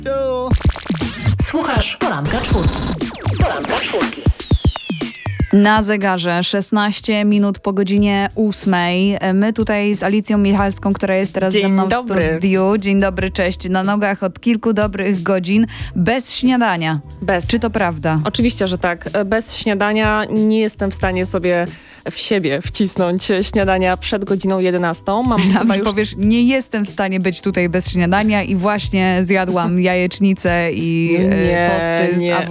Słuchasz Poranka Czwórki. Poranka Czwórki. Na zegarze 16 minut po godzinie 8. My tutaj z Alicją Michalską, która jest teraz ze mną w studiu. Dzień dobry, cześć. Na nogach od kilku dobrych godzin, bez śniadania. Bez. Czy to prawda? Oczywiście, że tak. Bez śniadania nie jestem w stanie sobie w siebie wcisnąć śniadania przed godziną 11. Chyba już powiesz, nie jestem w stanie być tutaj bez śniadania i właśnie zjadłam jajecznicę i tosty z